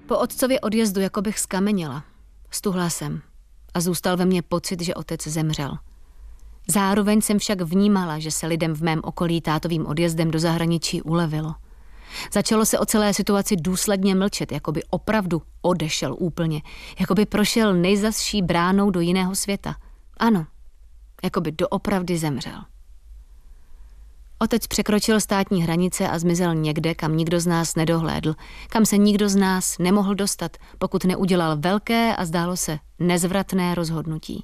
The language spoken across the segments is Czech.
Po otcově odjezdu jako bych skameněla. Stuhla jsem a zůstal ve mně pocit, že otec zemřel. Zároveň jsem však vnímala, že se lidem v mém okolí tátovým odjezdem do zahraničí ulevilo. Začalo se o celé situaci důsledně mlčet, jako by opravdu odešel úplně, jako by prošel nejzazší bránou do jiného světa. Ano, jako by doopravdy zemřel. Otec překročil státní hranice a zmizel někde, kam nikdo z nás nedohlédl, kam se nikdo z nás nemohl dostat, pokud neudělal velké a zdálo se nezvratné rozhodnutí.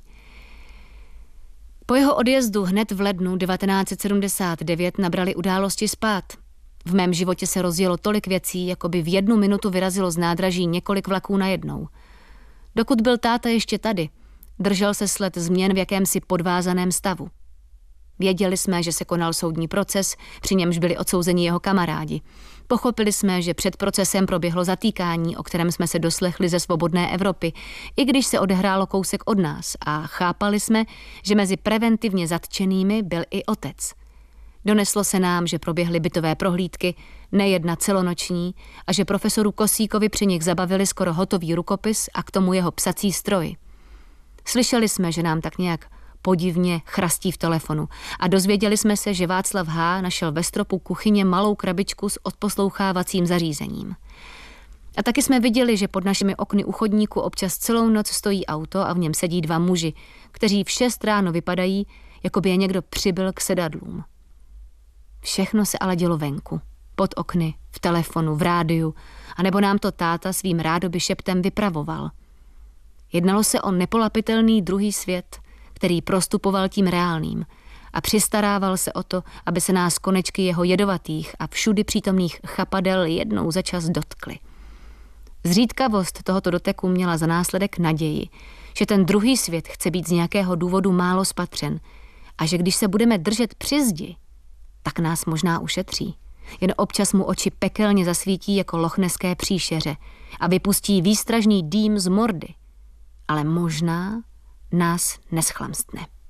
Po jeho odjezdu hned v lednu 1979 nabrali události spád. V mém životě se rozjelo tolik věcí, jako by v 1 minutu vyrazilo z nádraží několik vlaků najednou. Dokud byl táta ještě tady, držel se sled změn v jakémsi podvázaném stavu. Věděli jsme, že se konal soudní proces, při němž byli odsouzeni jeho kamarádi. Pochopili jsme, že před procesem proběhlo zatýkání, o kterém jsme se doslechli ze svobodné Evropy, i když se odehrálo kousek od nás, a chápali jsme, že mezi preventivně zatčenými byl i otec. Doneslo se nám, že proběhly bytové prohlídky, nejedna celonoční, a že profesoru Kosíkovi při nich zabavili skoro hotový rukopis a k tomu jeho psací stroj. Slyšeli jsme, že nám tak nějak podivně chrastí v telefonu a dozvěděli jsme se, že Václav H. našel ve stropu kuchyně malou krabičku s odposlouchávacím zařízením. A taky jsme viděli, že pod našimi okny u chodníku občas celou noc stojí auto a v něm sedí 2 muži, kteří v 6 ráno vypadají, jako by je někdo přibyl k sedadlům. Všechno se ale dělo venku, pod okny, v telefonu, v rádiu, anebo nám to táta svým rádoby šeptem vypravoval. Jednalo se o nepolapitelný druhý svět, který prostupoval tím reálným a přistarával se o to, aby se nás konečky jeho jedovatých a všudy přítomných chapadel jednou za čas dotkly. Zřídkavost tohoto doteku měla za následek naději, že ten druhý svět chce být z nějakého důvodu málo spatřen a že když se budeme držet při zdi, tak nás možná ušetří. Jen občas mu oči pekelně zasvítí jako lochneské příšeře a vypustí výstražný dým z mordy. Ale možná nás neschlamstne.